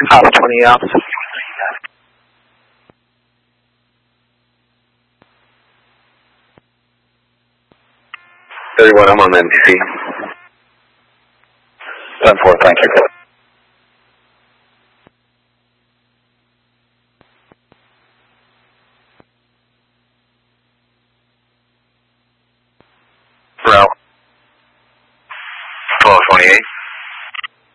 Alpha 20 Alpha. 31, I'm on NBC. 10-4, thank you.